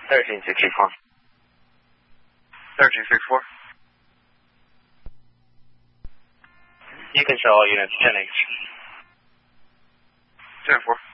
1364. 1364. You can show all units 10H. 10-4.